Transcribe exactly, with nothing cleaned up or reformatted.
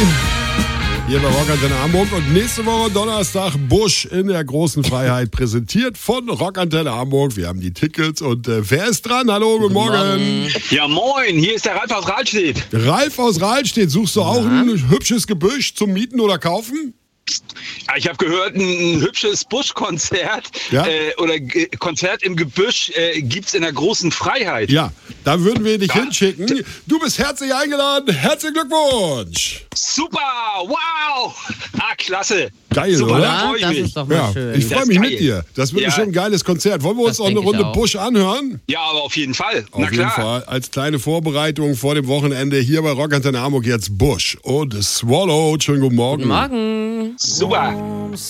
Hier bei Rockantenne Hamburg und nächste Woche Donnerstag Busch in der großen Freiheit, präsentiert von Rockantenne Hamburg. Wir haben die Tickets und äh, wer ist dran? Hallo, guten Morgen. Morgen. Ja, moin, hier ist der Ralf aus Rahlstedt. Ralf aus Rahlstedt, suchst du auch ja. ein hübsches Gebüsch zum Mieten oder kaufen? Ja, ich habe gehört, ein, ein hübsches Buschkonzert ja? äh, oder G- Konzert im Gebüsch äh, gibt's in der großen Freiheit. Ja, da würden wir dich ja. hinschicken. Du bist herzlich eingeladen. Herzlichen Glückwunsch. Super, wow. Ah, klasse. Geil, Super, oder? Da freu ich das mich. ist doch mal Ja, schön. ich freue mich mit dir. Das wird ja. bestimmt ein geiles Konzert. Wollen wir uns Das auch eine denk ich Runde auch. Busch anhören? Ja, aber auf jeden Fall. Auf Na jeden klar. Fall. Als kleine Vorbereitung vor dem Wochenende hier bei Rockantenne Hamburg jetzt Busch und Swallow. Schönen guten Morgen. Guten Morgen. Super.